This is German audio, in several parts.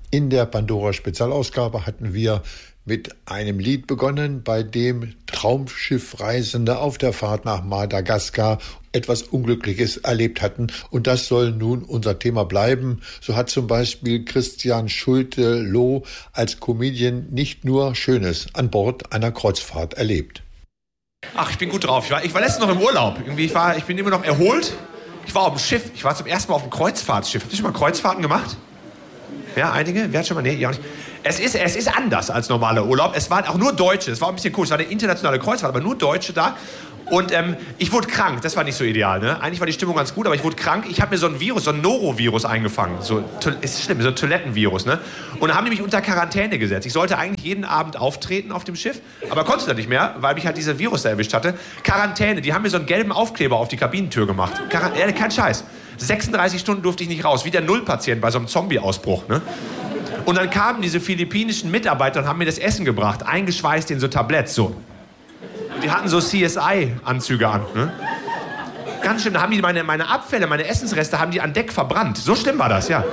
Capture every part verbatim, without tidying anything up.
In der Pandora-Spezialausgabe hatten wir mit einem Lied begonnen, bei dem Traumschiffreisende auf der Fahrt nach Madagaskar etwas Unglückliches erlebt hatten. Und das soll nun unser Thema bleiben. So hat zum Beispiel Christian Schulte-Loh als Comedian nicht nur Schönes an Bord einer Kreuzfahrt erlebt. Ach, ich bin gut drauf. Ich war, ich war letztens noch im Urlaub. Irgendwie, ich, war, ich bin immer noch erholt. Ich war auf dem Schiff. Ich war zum ersten Mal auf dem Kreuzfahrtschiff. Habt ihr schon mal Kreuzfahrten gemacht? Ja, einige? Wer hat schon mal? Nee, ja auch nicht. Es ist, es ist anders als normaler Urlaub. Es waren auch nur Deutsche. Es war ein bisschen cool. Es war eine internationale Kreuzfahrt, aber nur Deutsche da. Und ähm, ich wurde krank. Das war nicht so ideal. Ne? Eigentlich war die Stimmung ganz gut, aber ich wurde krank. Ich habe mir so ein Virus, so ein Norovirus eingefangen. So, ist schlimm, so ein Toilettenvirus. Ne? Und da haben die mich unter Quarantäne gesetzt. Ich sollte eigentlich jeden Abend auftreten auf dem Schiff, aber konnte dann nicht mehr, weil mich halt dieser Virus da erwischt hatte. Quarantäne. Die haben mir so einen gelben Aufkleber auf die Kabinentür gemacht. Quarant- ja, kein Scheiß. sechsunddreißig Stunden durfte ich nicht raus. Wie der Nullpatient bei so einem Zombie-Ausbruch. Ne? Und dann kamen diese philippinischen Mitarbeiter und haben mir das Essen gebracht, eingeschweißt in so Tabletts, so. Die hatten so C S I-Anzüge an, ne? Ganz schlimm, da haben die meine, meine Abfälle, meine Essensreste, haben die an Deck verbrannt. So schlimm war das, ja.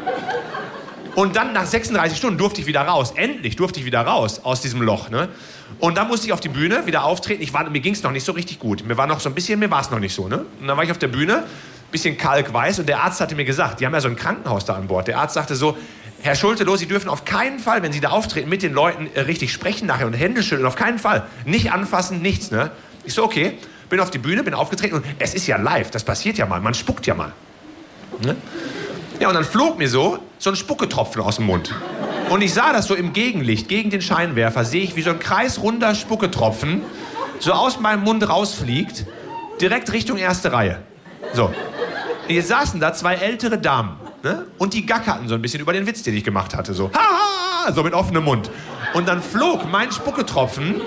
Und dann nach sechsunddreißig Stunden durfte ich wieder raus. Endlich durfte ich wieder raus aus diesem Loch, ne? Und dann musste ich auf die Bühne wieder auftreten. Ich war, mir ging es noch nicht so richtig gut. Mir war noch so ein bisschen, mir war es noch nicht so, ne? Und dann war ich auf der Bühne, bisschen kalkweiß, und der Arzt hatte mir gesagt, die haben ja so ein Krankenhaus da an Bord. Der Arzt sagte so: Herr Schulte-Loh, Sie dürfen auf keinen Fall, wenn Sie da auftreten, mit den Leuten äh, richtig sprechen nachher und Hände schütteln. Auf keinen Fall. Nicht anfassen, nichts, ne? Ich so, okay. Bin auf die Bühne, bin aufgetreten und es ist ja live. Das passiert ja mal. Man spuckt ja mal. Ne? Ja, und dann flog mir so, so ein Spucketropfen aus dem Mund. Und ich sah das so im Gegenlicht, gegen den Scheinwerfer, sehe ich, wie so ein kreisrunder Spucketropfen so aus meinem Mund rausfliegt, direkt Richtung erste Reihe. So. Und jetzt saßen da zwei ältere Damen. Ne? Und die gackerten so ein bisschen über den Witz, den ich gemacht hatte. So, haha, so mit offenem Mund. Und dann flog mein Spucketropfen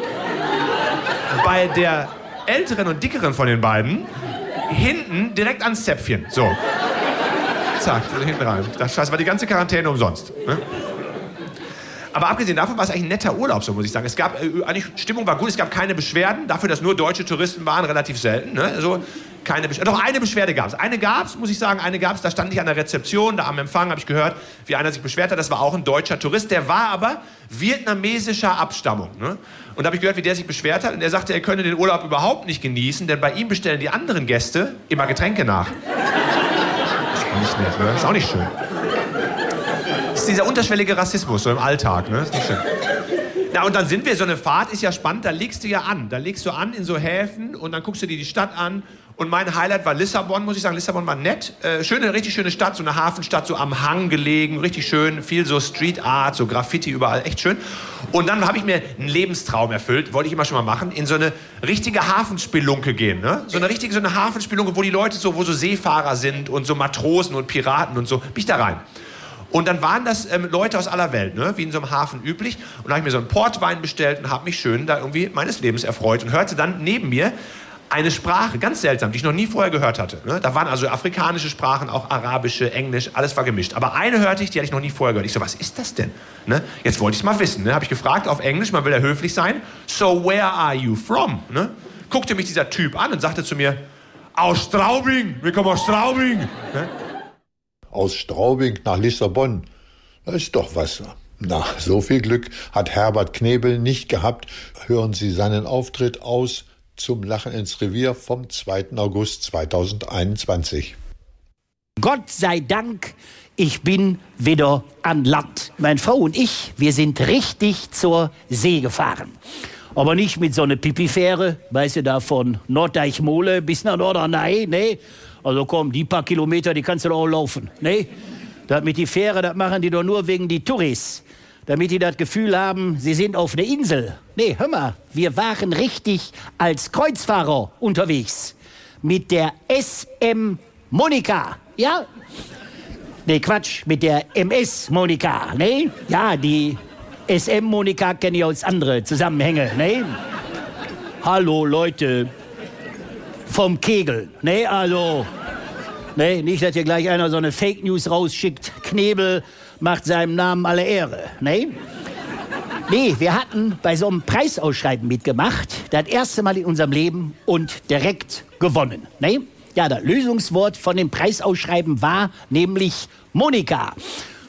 bei der älteren und dickeren von den beiden hinten direkt ans Zäpfchen. So. Zack, also hinten rein. Ich dachte, scheiße, war die ganze Quarantäne umsonst. Ne? Aber abgesehen davon war es eigentlich ein netter Urlaub, so muss ich sagen. Es gab, äh, eigentlich, Stimmung war gut, es gab keine Beschwerden. Dafür, dass nur deutsche Touristen waren, relativ selten. Ne? Also, keine Beschwerde. Doch eine Beschwerde gab es. Eine gab es, muss ich sagen, eine gab es. Da stand ich an der Rezeption, da am Empfang habe ich gehört, wie einer sich beschwert hat. Das war auch ein deutscher Tourist. Der war aber vietnamesischer Abstammung. Ne? Und da habe ich gehört, wie der sich beschwert hat. Und er sagte, er könne den Urlaub überhaupt nicht genießen, denn bei ihm bestellen die anderen Gäste immer Getränke nach. Das ist auch nicht nett, ne? Das ist auch nicht schön. Das ist dieser unterschwellige Rassismus, so im Alltag. Ne? Das ist nicht schön. Na, und dann sind wir, so eine Fahrt ist ja spannend, da legst du ja an. Da legst du an in so Häfen und dann guckst du dir die Stadt an. Und mein Highlight war Lissabon, muss ich sagen. Lissabon war nett. Äh, schöne, richtig schöne Stadt, so eine Hafenstadt, so am Hang gelegen, richtig schön. Viel so Street Art, so Graffiti überall, echt schön. Und dann habe ich mir einen Lebenstraum erfüllt, wollte ich immer schon mal machen, in so eine richtige Hafenspelunke gehen. Ne? So eine richtige, so eine Hafenspelunke, wo die Leute so, wo so Seefahrer sind und so Matrosen und Piraten und so. Bin ich da rein. Und dann waren das ähm, Leute aus aller Welt, ne? Wie in so einem Hafen üblich. Und da habe ich mir so einen Portwein bestellt und habe mich schön da irgendwie meines Lebens erfreut und hörte dann neben mir eine Sprache, ganz seltsam, die ich noch nie vorher gehört hatte. Ne? Da waren also afrikanische Sprachen, auch arabische, englisch, alles war gemischt. Aber eine hörte ich, die hatte ich noch nie vorher gehört. Ich so, was ist das denn? Ne? Jetzt wollte ich es mal wissen. Ne? Habe ich gefragt auf Englisch, man will ja höflich sein. So, where are you from? Ne? Guckte mich dieser Typ an und sagte zu mir, aus Straubing, wir kommen aus Straubing. Ne? Aus Straubing nach Lissabon, das ist doch was. Na, so viel Glück hat Herbert Knebel nicht gehabt. Hören Sie seinen Auftritt aus zum Lachen ins Revier vom zweiten August zweitausendeinundzwanzig. Gott sei Dank, ich bin wieder an Land. Meine Frau und ich, wir sind richtig zur See gefahren. Aber nicht mit so einer Pipi-Fähre, weißt du, da von Norddeichmole bis nach Norderney, nee. Also komm, die paar Kilometer, die kannst du doch auch laufen, nee. Das mit die Fähre, das machen die doch nur wegen die Touris. Damit die das Gefühl haben, sie sind auf einer Insel. Nee, hör mal, wir waren richtig als Kreuzfahrer unterwegs. Mit der S M Monika, ja? Nee, Quatsch, mit der M S Monika, nee? Ja, die S M Monika kenne ich aus anderen Zusammenhänge, nee? Hallo, Leute, vom Kegel, nee, also... Nee, nicht, dass hier gleich einer so eine Fake News rausschickt. Knebel macht seinem Namen alle Ehre. Nee? Nee, wir hatten bei so einem Preisausschreiben mitgemacht. Das erste Mal in unserem Leben und direkt gewonnen. Nee? Ja, das Lösungswort von dem Preisausschreiben war nämlich Monika.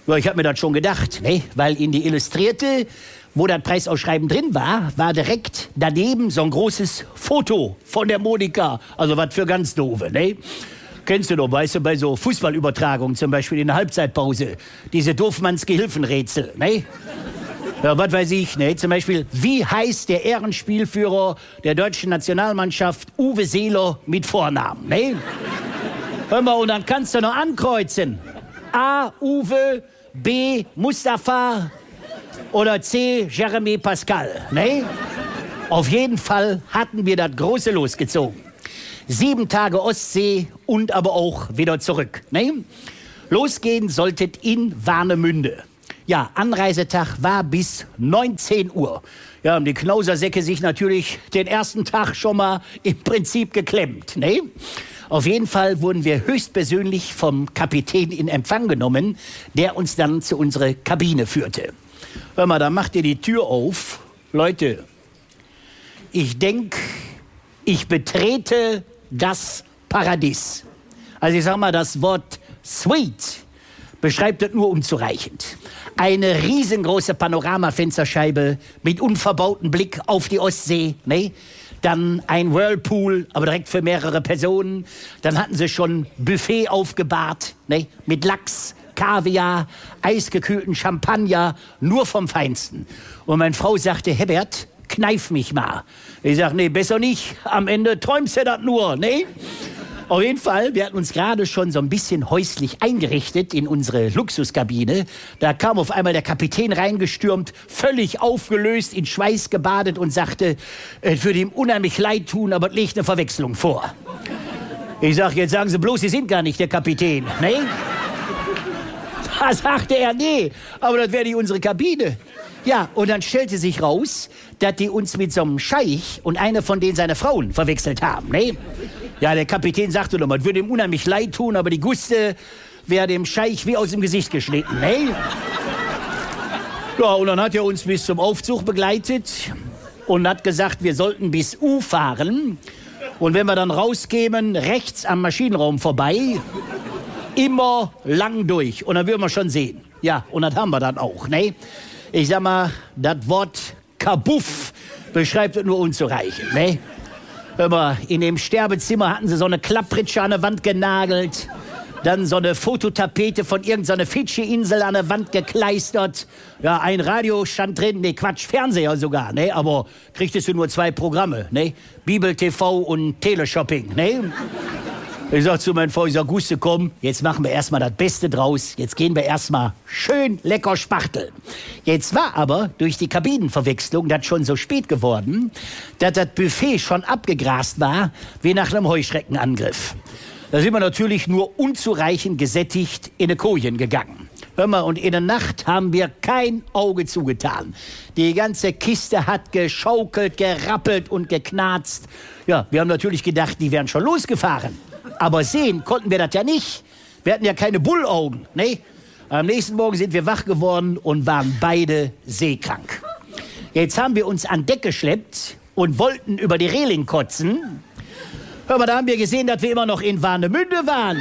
Ja, ich habe mir das schon gedacht, ne? Weil in die Illustrierte, wo das Preisausschreiben drin war, war direkt daneben so ein großes Foto von der Monika. Also was für ganz doofe, ne? Kennst du doch, weißt du, bei so Fußballübertragungen, zum Beispiel in der Halbzeitpause, diese Doofmanns-Gehilfenrätsel, ne? Ja, was weiß ich, ne? Zum Beispiel, wie heißt der Ehrenspielführer der deutschen Nationalmannschaft Uwe Seeler mit Vornamen, ne? Hör mal, und dann kannst du noch ankreuzen. A, Uwe, B, Mustafa oder C, Jeremy Pascal, ne? Auf jeden Fall hatten wir das große losgezogen. Sieben Tage Ostsee und aber auch wieder zurück, ne? Losgehen solltet in Warnemünde. Ja, Anreisetag war bis neunzehn Uhr. Ja, haben die Knausersäcke sich natürlich den ersten Tag schon mal im Prinzip geklemmt, ne? Auf jeden Fall wurden wir höchstpersönlich vom Kapitän in Empfang genommen, der uns dann zu unserer Kabine führte. Hör mal, da macht ihr die Tür auf. Leute, ich denk, ich betrete das Paradies. Also ich sag mal, das Wort sweet beschreibt das nur unzureichend. Eine riesengroße Panoramafensterscheibe mit unverbautem Blick auf die Ostsee, ne? Dann ein Whirlpool, aber direkt für mehrere Personen. Dann hatten sie schon Buffet aufgebahrt, ne? Mit Lachs, Kaviar, eisgekühlten Champagner, nur vom Feinsten. Und meine Frau sagte, Herbert, kneif mich mal. Ich sag, nee, besser nicht. Am Ende träumst du das nur, ne? Auf jeden Fall, wir hatten uns gerade schon so ein bisschen häuslich eingerichtet in unsere Luxuskabine. Da kam auf einmal der Kapitän reingestürmt, völlig aufgelöst, in Schweiß gebadet und sagte, es würde ihm unheimlich leid tun, aber es legt eine Verwechslung vor. Ich sag, jetzt sagen Sie bloß, Sie sind gar nicht der Kapitän, ne? Da sagte er, nee, aber das wäre nicht unsere Kabine. Ja, und dann stellte sich raus, dass die uns mit so einem Scheich und eine von denen seine Frauen verwechselt haben, ne? Ja, der Kapitän sagte nochmal, es würde ihm unheimlich leid tun, aber die Guste wäre dem Scheich wie aus dem Gesicht geschnitten, ne? Ja, und dann hat er uns bis zum Aufzug begleitet und hat gesagt, wir sollten bis U fahren. Und wenn wir dann rauskämen, rechts am Maschinenraum vorbei, immer lang durch. Und dann würden wir schon sehen. Ja, und das haben wir dann auch, ne? Ich sag mal, das Wort Kabuff beschreibt es nur unzureichend, ne? Hör mal, in dem Sterbezimmer hatten sie so eine Klapppritsche an der Wand genagelt, dann so eine Fototapete von irgendeiner Fidschi-Insel an der Wand gekleistert. Ja, ein Radio stand drin, ne Quatsch, Fernseher sogar, ne? Aber kriegtest du nur zwei Programme, ne? Bibel T V und Teleshopping, ne? Ich sag zu meiner Frau, ich sag, Guste, komm, jetzt machen wir erstmal das Beste draus. Jetzt gehen wir erstmal schön lecker spachteln. Jetzt war aber durch die Kabinenverwechslung das schon so spät geworden, dass das Buffet schon abgegrast war, wie nach einem Heuschreckenangriff. Da sind wir natürlich nur unzureichend gesättigt in eine Kojen gegangen. Hör mal, und in der Nacht haben wir kein Auge zugetan. Die ganze Kiste hat geschaukelt, gerappelt und geknarzt. Ja, wir haben natürlich gedacht, die wären schon losgefahren. Aber sehen konnten wir das ja nicht. Wir hatten ja keine Bullaugen, ne? Am nächsten Morgen sind wir wach geworden und waren beide seekrank. Jetzt haben wir uns an Deck geschleppt und wollten über die Reling kotzen. Hör mal, da haben wir gesehen, dass wir immer noch in Warnemünde waren.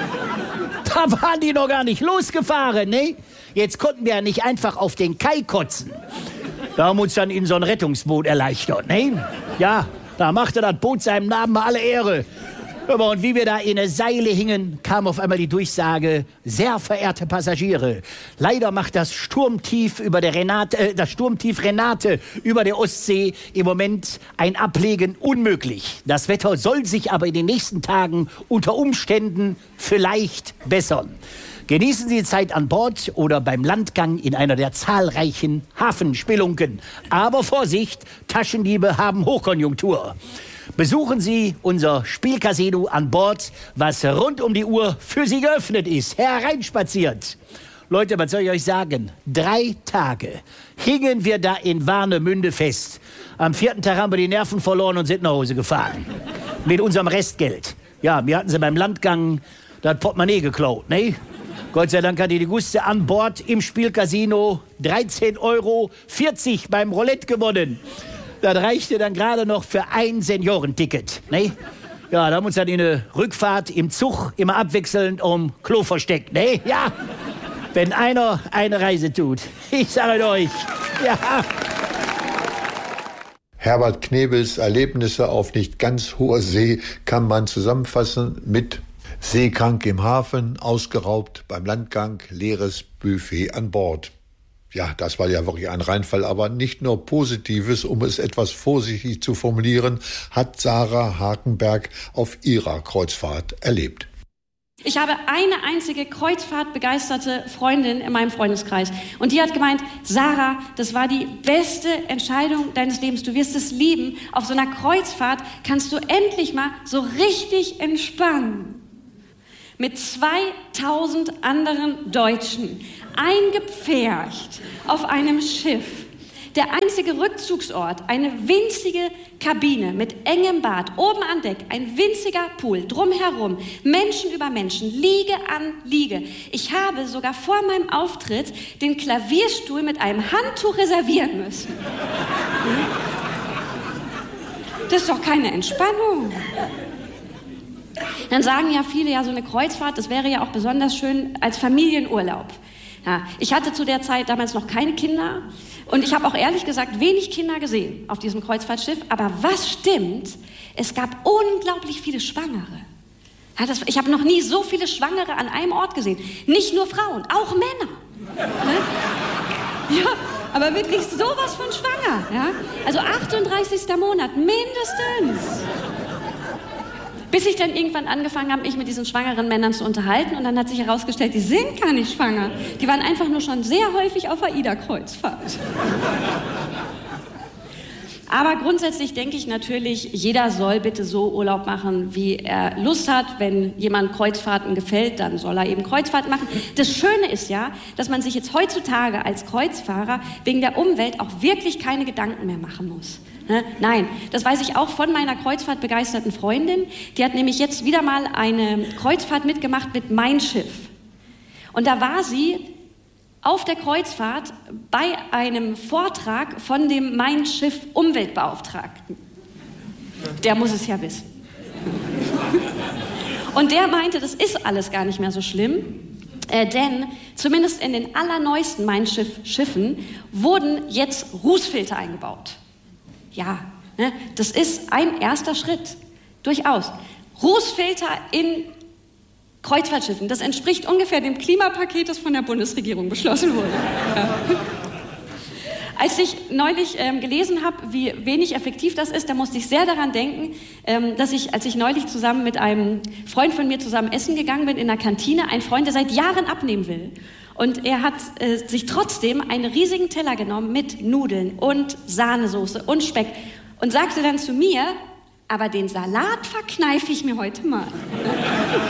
Da waren die noch gar nicht losgefahren, ne? Jetzt konnten wir ja nicht einfach auf den Kai kotzen. Da haben wir uns dann in so ein Rettungsboot erleichtert, ne? Ja, da machte das Boot seinem Namen mal alle Ehre. Aber und wie wir da in eine Seile hingen, kam auf einmal die Durchsage, sehr verehrte Passagiere, leider macht das Sturmtief über der Renate, äh, das Sturmtief Renate über der Ostsee im Moment ein Ablegen unmöglich. Das Wetter soll sich aber in den nächsten Tagen unter Umständen vielleicht bessern. Genießen Sie die Zeit an Bord oder beim Landgang in einer der zahlreichen Hafenspelunken. Aber Vorsicht, Taschendiebe haben Hochkonjunktur. Besuchen Sie unser Spielcasino an Bord, was rund um die Uhr für Sie geöffnet ist. Hereinspaziert. Leute, was soll ich euch sagen? Drei Tage hingen wir da in Warnemünde fest. Am vierten Tag haben wir die Nerven verloren und sind nach Hause gefahren. Mit unserem Restgeld. Ja, wir hatten sie beim Landgang das Portemonnaie geklaut, ne? Gott sei Dank hatte die Guste an Bord im Spielcasino dreizehn Euro vierzig beim Roulette gewonnen. Das reichte dann gerade noch für ein Seniorenticket, ne? Ja, da haben wir uns dann in eine Rückfahrt im Zug immer abwechselnd um Klo versteckt, ne? Ja. wenn einer eine Reise tut. Ich sage euch, ja. Herbert Knebels Erlebnisse auf nicht ganz hoher See kann man zusammenfassen mit seekrank im Hafen, ausgeraubt beim Landgang, leeres Buffet an Bord. Ja, das war ja wirklich ein Reinfall, aber nicht nur Positives, um es etwas vorsichtig zu formulieren, hat Sarah Hakenberg auf ihrer Kreuzfahrt erlebt. Ich habe eine einzige kreuzfahrtbegeisterte Freundin in meinem Freundeskreis. Und die hat gemeint, Sarah, das war die beste Entscheidung deines Lebens. Du wirst es lieben. Auf so einer Kreuzfahrt kannst du endlich mal so richtig entspannen. Mit zweitausend anderen Deutschen, eingepfercht auf einem Schiff. Der einzige Rückzugsort, eine winzige Kabine mit engem Bad, oben an Deck ein winziger Pool, drumherum, Menschen über Menschen, Liege an Liege. Ich habe sogar vor meinem Auftritt den Klavierstuhl mit einem Handtuch reservieren müssen. Das ist doch keine Entspannung. Dann sagen ja viele, ja, so eine Kreuzfahrt, das wäre ja auch besonders schön als Familienurlaub. Ja, ich hatte zu der Zeit damals noch keine Kinder und ich habe auch ehrlich gesagt wenig Kinder gesehen auf diesem Kreuzfahrtschiff. Aber was stimmt, es gab unglaublich viele Schwangere. Ja, das, ich habe noch nie so viele Schwangere an einem Ort gesehen. Nicht nur Frauen, auch Männer. Ne? Ja, aber wirklich sowas von schwanger. Ja? Also achtunddreißigster Monat mindestens. Bis ich dann irgendwann angefangen habe, mich mit diesen schwangeren Männern zu unterhalten. Und dann hat sich herausgestellt, die sind gar nicht schwanger. Die waren einfach nur schon sehr häufig auf AIDA-Kreuzfahrt. Aber grundsätzlich denke ich natürlich, jeder soll bitte so Urlaub machen, wie er Lust hat. Wenn jemand Kreuzfahrten gefällt, dann soll er eben Kreuzfahrt machen. Das Schöne ist ja, dass man sich jetzt heutzutage als Kreuzfahrer wegen der Umwelt auch wirklich keine Gedanken mehr machen muss. Ne? Nein, das weiß ich auch von meiner kreuzfahrtbegeisterten Freundin. Die hat nämlich jetzt wieder mal eine Kreuzfahrt mitgemacht mit Mein Schiff. Und da war sie auf der Kreuzfahrt bei einem Vortrag von dem Mein Schiff Umweltbeauftragten. Der muss es ja wissen. Und der meinte, das ist alles gar nicht mehr so schlimm, äh, denn zumindest in den allerneuesten Mein Schiff Schiffen wurden jetzt Rußfilter eingebaut. Ja, ne, das ist ein erster Schritt, durchaus. Rußfilter in Kreuzfahrtschiffen, das entspricht ungefähr dem Klimapaket, das von der Bundesregierung beschlossen wurde. Ja. Als ich neulich ähm, gelesen habe, wie wenig effektiv das ist, da musste ich sehr daran denken, ähm, dass ich, als ich neulich zusammen mit einem Freund von mir zusammen essen gegangen bin in der Kantine, ein Freund, der seit Jahren abnehmen will. Und er hat äh, sich trotzdem einen riesigen Teller genommen mit Nudeln und Sahnesoße und Speck und sagte dann zu mir, aber den Salat verkneife ich mir heute mal.